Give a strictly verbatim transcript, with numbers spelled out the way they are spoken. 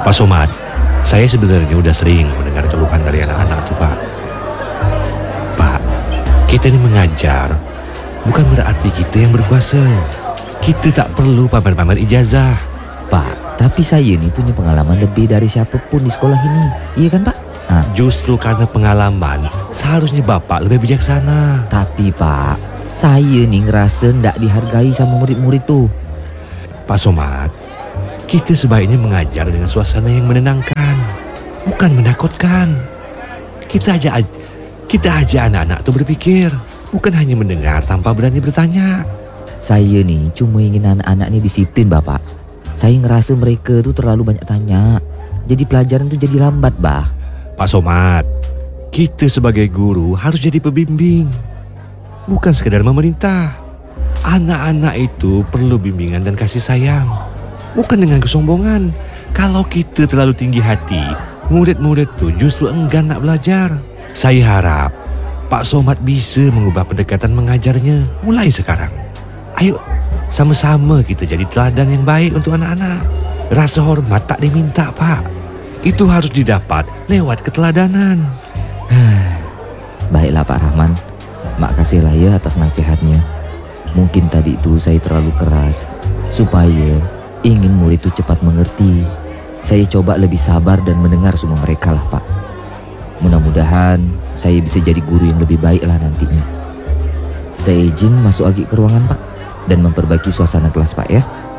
Pak Somad, saya sebenarnya udah sering mendengar keluhan dari anak-anak tuh Pak. Pak, kita ini mengajar, bukan berarti kita yang berkuasa. Kita tak perlu pamer-pamer ijazah. Pak, tapi saya nih punya pengalaman lebih dari siapapun di sekolah ini. Iya kan Pak? Nah, Justru karena pengalaman, seharusnya Bapak lebih bijaksana. tapi Pak, saya nih ngerasa ndak dihargai sama murid-murid tuh. Pak Somad, kita sebaiknya mengajar dengan suasana yang menenangkan, bukan menakutkan. Kita aja kita aja anak-anak tuh berpikir, bukan hanya mendengar tanpa berani bertanya. Saya nih cuma ingin anak-anak nih disiplin Bapak. Saya ngerasa mereka tuh terlalu banyak tanya. Jadi pelajaran tuh jadi lambat bah. Pak Somad, kita sebagai guru harus jadi pembimbing, bukan sekedar memerintah. Anak-anak itu perlu bimbingan dan kasih sayang, bukan dengan kesombongan. Kalau kita terlalu tinggi hati, murid-murid tuh justru enggan nak belajar. Saya harap Pak Somad bisa mengubah pendekatan mengajarnya mulai sekarang. Ayo, sama-sama kita jadi teladan yang baik untuk anak-anak. Rasa hormat tak diminta Pak, itu harus didapat lewat keteladanan. Baiklah Pak Rahman, makasihlah ya atas nasihatnya. Mungkin tadi itu saya terlalu keras, supaya ingin murid itu cepat mengerti. Saya coba lebih sabar dan mendengar semua mereka lah Pak. Mudah-mudahan saya bisa jadi guru yang lebih baik lah nantinya. Saya izin masuk lagi ke ruangan Pak, dan memperbaiki suasana kelas Pak ya.